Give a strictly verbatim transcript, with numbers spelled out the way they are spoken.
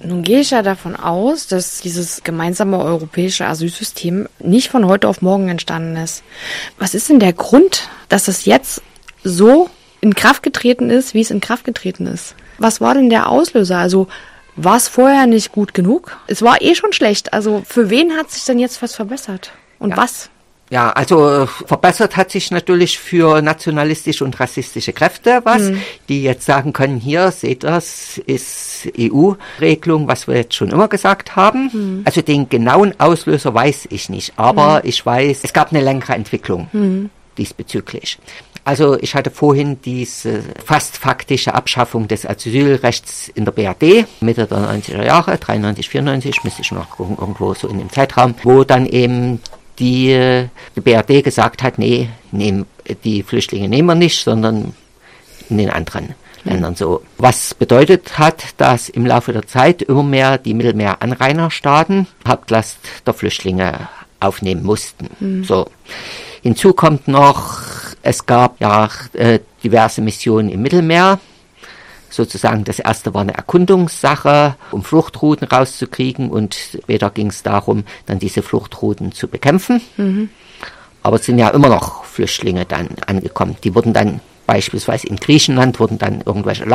Nun gehe ich ja davon aus, dass dieses gemeinsame europäische Asylsystem nicht von heute auf morgen entstanden ist. Was ist denn der Grund, dass es jetzt so in Kraft getreten ist, wie es in Kraft getreten ist? Was war denn der Auslöser? Also war es vorher nicht gut genug? Es war eh schon schlecht. Also für wen hat sich denn jetzt was verbessert? Und ja. was? Ja, also verbessert hat sich natürlich für nationalistische und rassistische Kräfte was, mhm. die jetzt sagen können, hier, seht das, ist E U-Regelung, was wir jetzt schon immer gesagt haben. Mhm. Also den genauen Auslöser weiß ich nicht, aber mhm. ich weiß, es gab eine längere Entwicklung mhm. diesbezüglich. Also ich hatte vorhin diese fast faktische Abschaffung des Asylrechts in der B R D, Mitte der neunziger Jahre, dreiundneunzig, vierundneunzig, müsste ich noch gucken, irgendwo so in dem Zeitraum, wo dann eben die, die B R D gesagt hat, nee, nehm, die Flüchtlinge nehmen wir nicht, sondern in den anderen mhm. Ländern so. Was bedeutet hat, dass im Laufe der Zeit immer mehr die Mittelmeer-Anrainerstaaten Hauptlast der Flüchtlinge aufnehmen mussten. Mhm. So. Hinzu kommt noch, es gab ja äh, diverse Missionen im Mittelmeer. Sozusagen das erste war eine Erkundungssache, um Fluchtrouten rauszukriegen, und später ging es darum, dann diese Fluchtrouten zu bekämpfen. Mhm. Aber es sind ja immer noch Flüchtlinge dann angekommen. Die wurden dann beispielsweise in Griechenland, wurden dann irgendwelche